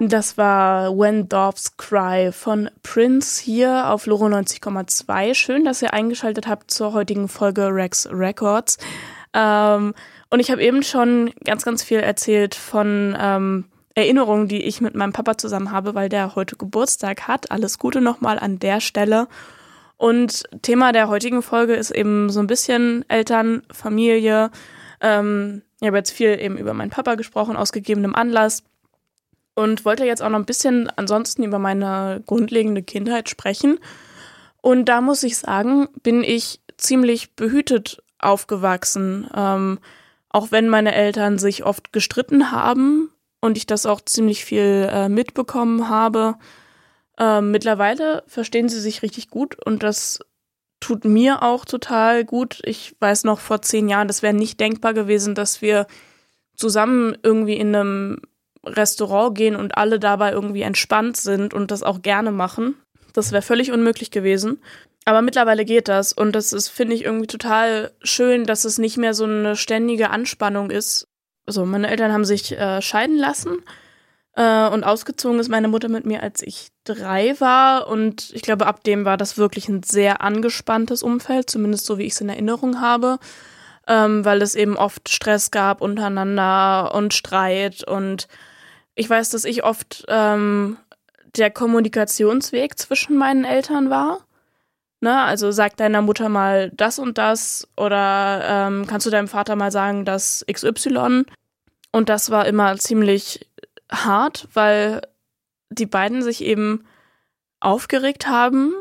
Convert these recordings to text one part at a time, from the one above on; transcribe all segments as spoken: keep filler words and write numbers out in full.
Das war When Doves Cry von Prince hier auf Loro neunzig Komma zwei. Schön, dass ihr eingeschaltet habt zur heutigen Folge Rex Records. Ähm, und ich habe eben schon ganz, ganz viel erzählt von ähm, Erinnerungen, die ich mit meinem Papa zusammen habe, weil der heute Geburtstag hat. Alles Gute nochmal an der Stelle. Und Thema der heutigen Folge ist eben so ein bisschen Eltern, Familie. Ähm, ich habe jetzt viel eben über meinen Papa gesprochen, aus gegebenem Anlass. Und wollte jetzt auch noch ein bisschen ansonsten über meine grundlegende Kindheit sprechen. Und da muss ich sagen, bin ich ziemlich behütet aufgewachsen. Ähm, auch wenn meine Eltern sich oft gestritten haben und ich das auch ziemlich viel äh, mitbekommen habe. Ähm, mittlerweile verstehen sie sich richtig gut und das tut mir auch total gut. Ich weiß noch, vor zehn Jahren, das wäre nicht denkbar gewesen, dass wir zusammen irgendwie in einem Restaurant gehen und alle dabei irgendwie entspannt sind und das auch gerne machen. Das wäre völlig unmöglich gewesen. Aber mittlerweile geht das und das ist, finde ich, irgendwie total schön, dass es nicht mehr so eine ständige Anspannung ist. Also meine Eltern haben sich äh, scheiden lassen äh, und ausgezogen ist meine Mutter mit mir, als ich drei war und ich glaube, ab dem war das wirklich ein sehr angespanntes Umfeld, zumindest so, wie ich es in Erinnerung habe, ähm, weil es eben oft Stress gab untereinander und Streit und ich weiß, dass ich oft ähm, der Kommunikationsweg zwischen meinen Eltern war. Ne? Also sag deiner Mutter mal das und das oder ähm, kannst du deinem Vater mal sagen, das X Y. Und das war immer ziemlich hart, weil die beiden sich eben aufgeregt haben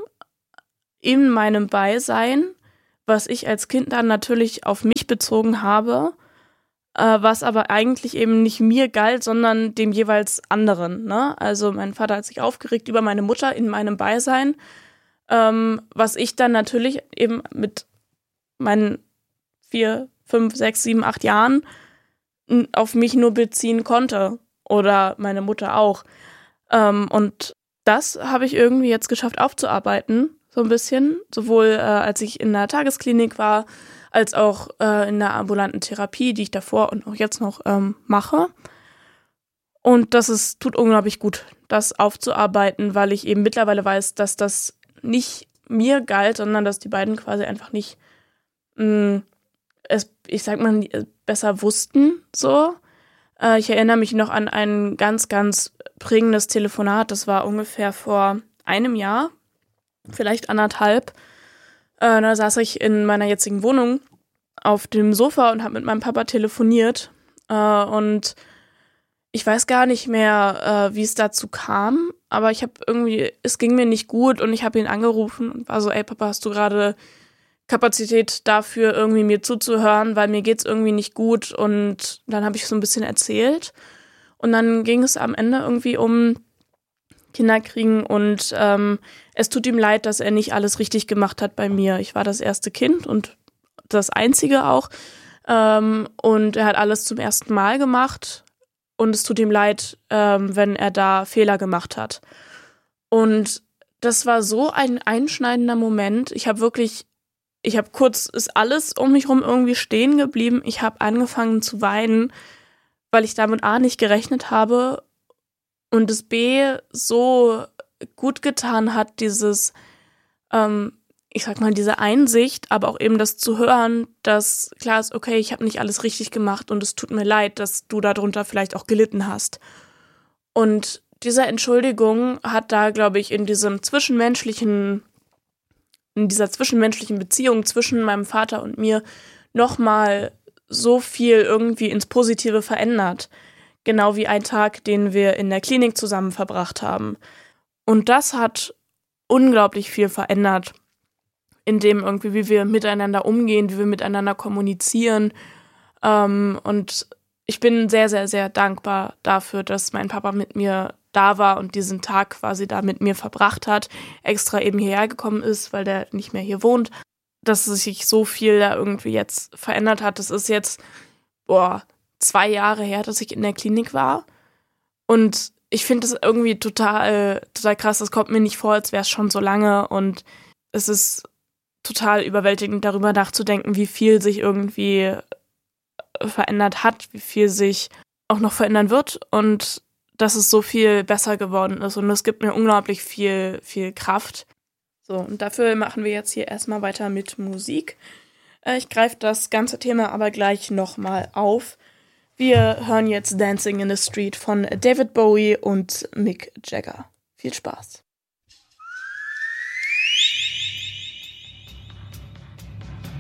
in meinem Beisein, was ich als Kind dann natürlich auf mich bezogen habe. Uh, was aber eigentlich eben nicht mir galt, sondern dem jeweils anderen. Ne? Also mein Vater hat sich aufgeregt über meine Mutter in meinem Beisein, ähm, was ich dann natürlich eben mit meinen vier, fünf, sechs, sieben, acht Jahren auf mich nur beziehen konnte. Oder meine Mutter auch. Ähm, und das habe ich irgendwie jetzt geschafft aufzuarbeiten, so ein bisschen. Sowohl äh, als ich in der Tagesklinik war, als auch äh, in der ambulanten Therapie, die ich davor und auch jetzt noch ähm, mache. Und das ist, tut unglaublich gut, das aufzuarbeiten, weil ich eben mittlerweile weiß, dass das nicht mir galt, sondern dass die beiden quasi einfach nicht, mh, es, ich sag mal, besser wussten, so. Äh, ich erinnere mich noch an ein ganz, ganz prägendes Telefonat, das war ungefähr vor einem Jahr, vielleicht anderthalb. Äh, da saß ich in meiner jetzigen Wohnung auf dem Sofa und habe mit meinem Papa telefoniert. Äh, und ich weiß gar nicht mehr, äh, wie es dazu kam, aber ich habe irgendwie, es ging mir nicht gut und ich habe ihn angerufen und war so, ey Papa, hast du gerade Kapazität dafür, irgendwie mir zuzuhören, weil mir geht's irgendwie nicht gut. Und dann habe ich so ein bisschen erzählt. Und dann ging es am Ende irgendwie um Kinderkriegen und ähm, es tut ihm leid, dass er nicht alles richtig gemacht hat bei mir. Ich war das erste Kind und das einzige auch. Ähm, und er hat alles zum ersten Mal gemacht und es tut ihm leid, ähm, wenn er da Fehler gemacht hat. Und das war so ein einschneidender Moment. Ich habe wirklich, ich habe kurz, ist alles um mich rum irgendwie stehen geblieben. Ich habe angefangen zu weinen, weil ich damit A nicht gerechnet habe und es B so gut getan hat, dieses, ähm, ich sag mal, diese Einsicht, aber auch eben das zu hören, dass klar ist, okay, ich habe nicht alles richtig gemacht und es tut mir leid, dass du darunter vielleicht auch gelitten hast. Und diese Entschuldigung hat da, glaube ich, in diesem zwischenmenschlichen, in dieser zwischenmenschlichen Beziehung zwischen meinem Vater und mir nochmal so viel irgendwie ins Positive verändert. Genau wie ein Tag, den wir in der Klinik zusammen verbracht haben. Und das hat unglaublich viel verändert, in dem irgendwie, wie wir miteinander umgehen, wie wir miteinander kommunizieren. Ähm, und ich bin sehr, sehr, sehr dankbar dafür, dass mein Papa mit mir da war und diesen Tag quasi da mit mir verbracht hat, extra eben hierher gekommen ist, weil der nicht mehr hier wohnt, dass sich so viel da irgendwie jetzt verändert hat. Das ist jetzt, boah, zwei Jahre her, dass ich in der Klinik war. Und ich finde das irgendwie total, total krass. Das kommt mir nicht vor, als wäre es schon so lange. Und es ist total überwältigend, darüber nachzudenken, wie viel sich irgendwie verändert hat, wie viel sich auch noch verändern wird. Und dass es so viel besser geworden ist und es gibt mir unglaublich viel, viel Kraft. So, und dafür machen wir jetzt hier erstmal weiter mit Musik. Äh, ich greife das ganze Thema aber gleich nochmal auf. Wir hören jetzt Dancing in the Street von David Bowie und Mick Jagger. Viel Spaß.